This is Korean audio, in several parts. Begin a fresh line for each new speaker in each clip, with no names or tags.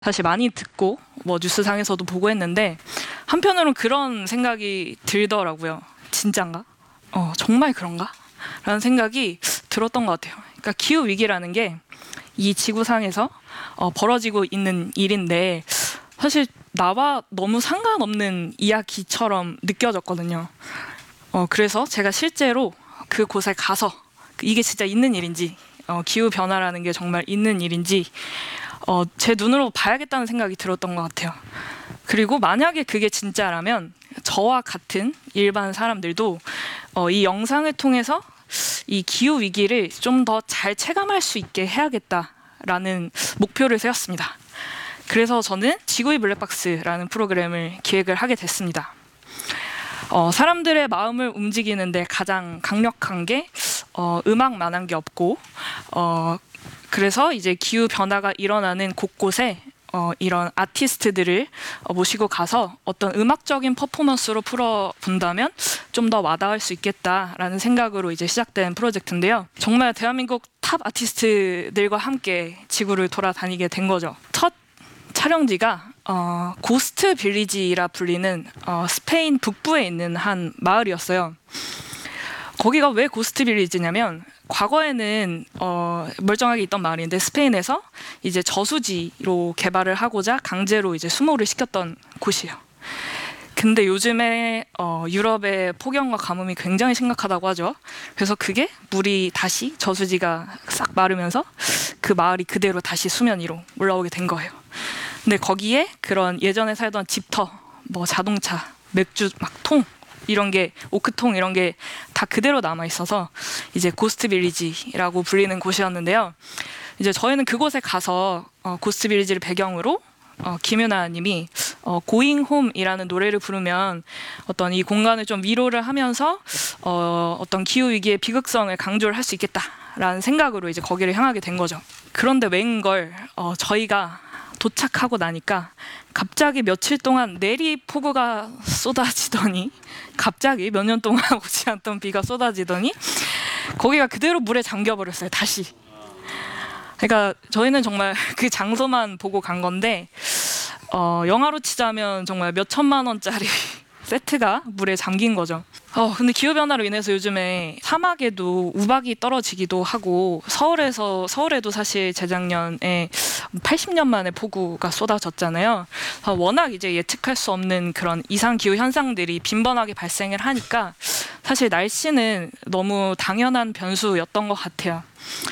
사실 많이 듣고 뭐 뉴스상에서도 보고 했는데 한편으로는 그런 생각이 들더라고요. 진짠가? 정말 그런가? 라는 생각이 들었던 것 같아요. 그러니까 기후 위기라는 게 이 지구상에서 벌어지고 있는 일인데 사실 나와 너무 상관없는 이야기처럼 느껴졌거든요. 그래서 제가 실제로 그곳에 가서 이게 진짜 있는 일인지 기후 변화라는 게 정말 있는 일인지 제 눈으로 봐야겠다는 생각이 들었던 것 같아요. 그리고 만약에 그게 진짜라면 저와 같은 일반 사람들도 이 영상을 통해서 이 기후 위기를 좀 더 잘 체감할 수 있게 해야겠다라는 목표를 세웠습니다. 그래서 저는 지구의 블랙박스라는 프로그램을 기획을 하게 됐습니다. 사람들의 마음을 움직이는데 가장 강력한 게 음악만한 게 없고 그래서 이제 기후 변화가 일어나는 곳곳에 이런 아티스트들을 모시고 가서 어떤 음악적인 퍼포먼스로 풀어본다면 좀 더 와닿을 수 있겠다라는 생각으로 이제 시작된 프로젝트인데요. 정말 대한민국 탑 아티스트들과 함께 지구를 돌아다니게 된 거죠. 첫 촬영지가 고스트 빌리지라 불리는 스페인 북부에 있는 한 마을이었어요. 거기가 왜 고스트 빌리지냐면 과거에는 멀쩡하게 있던 마을인데 스페인에서 이제 저수지로 개발을 하고자 강제로 이제 수모를 시켰던 곳이에요. 근데 요즘에 유럽의 폭염과 가뭄이 굉장히 심각하다고 하죠. 그래서 그게 물이 다시 저수지가 싹 마르면서 그 마을이 그대로 다시 수면 위로 올라오게 된 거예요. 근데 거기에 그런 예전에 살던 집터, 뭐 자동차, 맥주 막 통 이런 게 오크통 이런 게 다 그대로 남아 있어서 이제 고스트 빌리지라고 불리는 곳이었는데요. 이제 저희는 그곳에 가서 고스트 빌리지를 배경으로 김유나님이 Going Home이라는 노래를 부르면 어떤 이 공간을 좀 위로를 하면서 어떤 기후 위기의 비극성을 강조를 할 수 있겠다라는 생각으로 이제 거기를 향하게 된 거죠. 그런데 웬걸 저희가 도착하고 나니까 갑자기 며칠 동안 내리폭우가 쏟아지더니 갑자기 몇 년 동안 오지 않던 비가 쏟아지더니 거기가 그대로 물에 잠겨버렸어요. 다시. 그러니까 저희는 정말 그 장소만 보고 간 건데 영화로 치자면 정말 몇 천만 원짜리 세트가 물에 잠긴 거죠. 근데 기후변화로 인해서 요즘에 사막에도 우박이 떨어지기도 하고 서울에도 사실 재작년에 80년 만에 폭우가 쏟아졌잖아요. 워낙 이제 예측할 수 없는 그런 이상 기후 현상들이 빈번하게 발생을 하니까 사실 날씨는 너무 당연한 변수였던 것 같아요.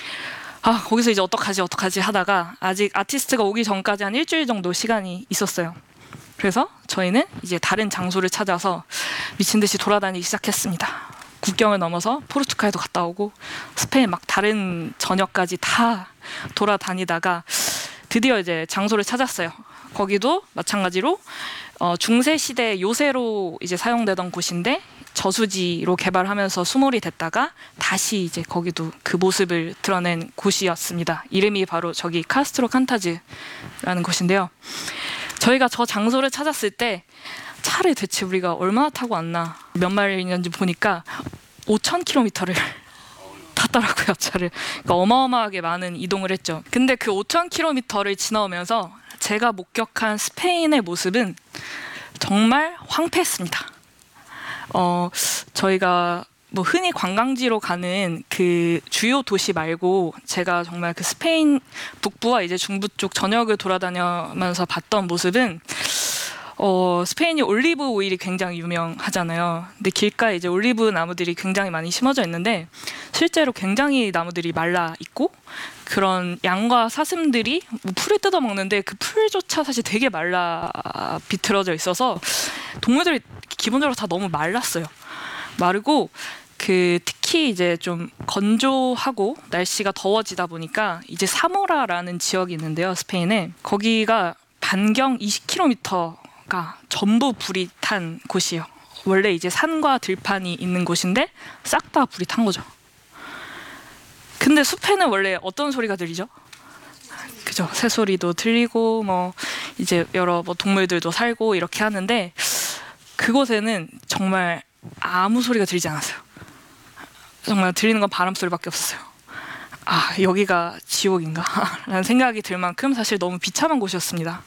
거기서 이제 어떡하지 하다가 아직 아티스트가 오기 전까지 한 일주일 정도 시간이 있었어요. 그래서 저희는 이제 다른 장소를 찾아서 미친 듯이 돌아다니기 시작했습니다. 국경을 넘어서 포르투갈도 갔다 오고 스페인 막 다른 전역까지 다 돌아다니다가 드디어 이제 장소를 찾았어요. 거기도 마찬가지로 중세 시대 요새로 이제 사용되던 곳인데 저수지로 개발하면서 수몰이 됐다가 다시 이제 거기도 그 모습을 드러낸 곳이었습니다. 이름이 바로 저기 카스트로 칸타즈라는 곳인데요. 저희가 저 장소를 찾았을 때 차를 대체 우리가 얼마나 타고 왔나 몇 마일이었는지 보니까 5,000km를 탔더라고요. 차를. 그러니까 어마어마하게 많은 이동을 했죠. 근데 그 5,000km를 지나오면서 제가 목격한 스페인의 모습은 정말 황폐했습니다. 저희가 뭐 흔히 관광지로 가는 그 주요 도시 말고 제가 정말 그 스페인 북부와 이제 중부 쪽 전역을 돌아다니면서 봤던 모습은 스페인이 올리브 오일이 굉장히 유명하잖아요. 근데 길가에 이제 올리브 나무들이 굉장히 많이 심어져 있는데 실제로 굉장히 나무들이 말라 있고 그런 양과 사슴들이 뭐 풀을 뜯어 먹는데 그 풀조차 사실 되게 말라 비틀어져 있어서 동물들이 기본적으로 다 너무 말랐어요. 마르고 특히 이제 좀 건조하고 날씨가 더워지다 보니까 이제 사모라라는 지역이 있는데요. 스페인에 거기가 반경 20km가 전부 불이 탄 곳이에요. 원래 이제 산과 들판이 있는 곳인데 싹 다 불이 탄 거죠. 근데 숲에는 원래 어떤 소리가 들리죠? 그죠? 새소리도 들리고 뭐 이제 여러 뭐 동물들도 살고 이렇게 하는데 그곳에는 정말 아무 소리가 들리지 않았어요. 정말 들리는 건 바람 소리밖에 없었어요. 아, 여기가 지옥인가? 라는 생각이 들 만큼 사실 너무 비참한 곳이었습니다.